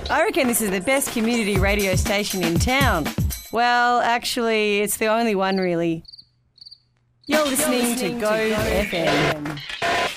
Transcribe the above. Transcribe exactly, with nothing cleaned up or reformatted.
I reckon this is the best community radio station in town. Well, actually, it's the only one, really. You're listening, You're listening to Go, to Go F M. F M.